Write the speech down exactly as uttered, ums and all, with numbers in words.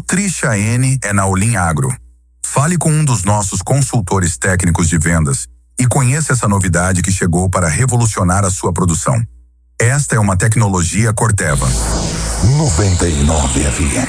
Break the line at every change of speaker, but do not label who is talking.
Trisha N é na Olim Agro. Fale com um dos nossos consultores técnicos de vendas e conheça essa novidade que chegou para revolucionar a sua produção. Esta é uma tecnologia Corteva.
noventa e nove F M.